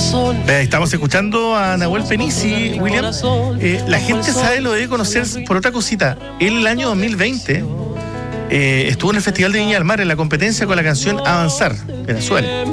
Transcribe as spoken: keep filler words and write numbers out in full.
Eh, Estamos escuchando a Nahuel Fenici, William. Eh, la gente sabe, lo debe conocer por otra cosita. Él el año dos mil veinte eh, estuvo en el Festival de Viña del Mar en la competencia con la canción Avanzar, Venezuela.